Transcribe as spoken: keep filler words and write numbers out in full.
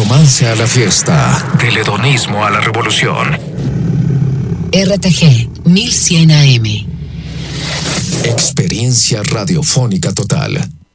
romance a la fiesta, del hedonismo a la revolución. R T G mil cien A M. Experiencia radiofónica total.